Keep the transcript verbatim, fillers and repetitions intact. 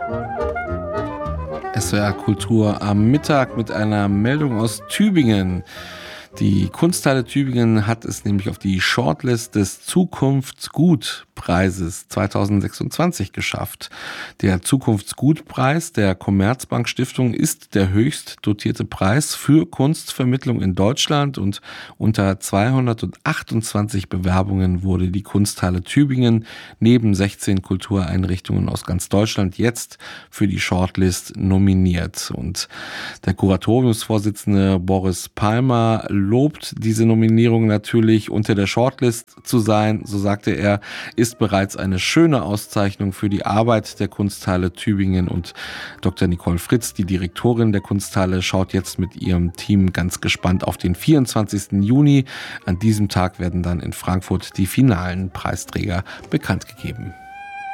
S W R Kultur am Mittag mit einer Meldung aus Tübingen. Die Kunsthalle Tübingen hat es nämlich auf die Shortlist des Zukunftsgutpreises zweitausendsechsundzwanzig geschafft. Der Zukunftsgutpreis der Commerzbank Stiftung ist der höchst dotierte Preis für Kunstvermittlung in Deutschland und unter zweihundertachtundzwanzig Bewerbungen wurde die Kunsthalle Tübingen neben sechzehn Kultureinrichtungen aus ganz Deutschland jetzt für die Shortlist nominiert. Und der Kuratoriumsvorsitzende Boris Palmer lobt diese Nominierung natürlich. Unter der Shortlist zu sein, so sagte er, ist bereits eine schöne Auszeichnung für die Arbeit der Kunsthalle Tübingen. Und Doktor Nicole Fritz, die Direktorin der Kunsthalle, schaut jetzt mit ihrem Team ganz gespannt auf den vierundzwanzigsten Juni. An diesem Tag werden dann in Frankfurt die finalen Preisträger bekannt gegeben.